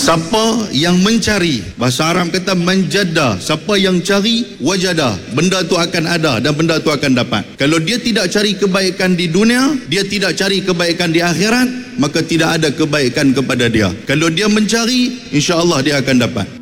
Siapa yang mencari, bahasa Arab kata menjada, siapa yang cari, wajada, benda tu akan ada dan benda tu akan dapat. Kalau dia tidak cari kebaikan di dunia, dia tidak cari kebaikan di akhirat, maka tidak ada kebaikan kepada dia. Kalau dia mencari, insya Allah dia akan dapat.